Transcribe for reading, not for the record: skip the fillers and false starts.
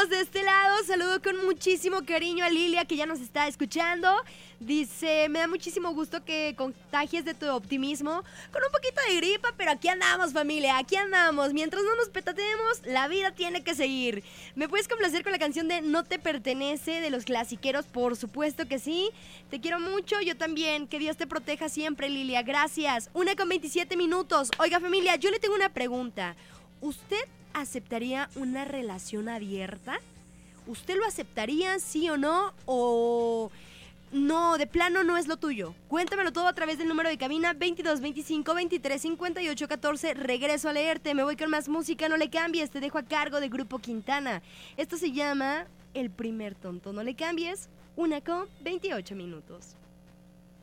amigos de este lado, saludo con muchísimo cariño a Lilia que ya nos está escuchando. Dice, me da muchísimo gusto que contagies de tu optimismo con un poquito de gripa, pero aquí andamos familia, aquí andamos. Mientras no nos petatemos, la vida tiene que seguir. ¿Me puedes complacer con la canción de No te pertenece de los clasiqueros? Por supuesto que sí. Te quiero mucho, yo también. Que Dios te proteja siempre, Lilia. Gracias. 1:27. Oiga familia, yo le tengo una pregunta. ¿Usted aceptaría una relación abierta? ¿Usted lo aceptaría, sí o no? ¿O no, de plano no es lo tuyo? Cuéntamelo todo a través del número de cabina 22 25 23 58 14. Regreso a leerte, me voy con más música, no le cambies, te dejo a cargo de Grupo Quintana. Esto se llama El Primer Tonto, no le cambies. 1:28.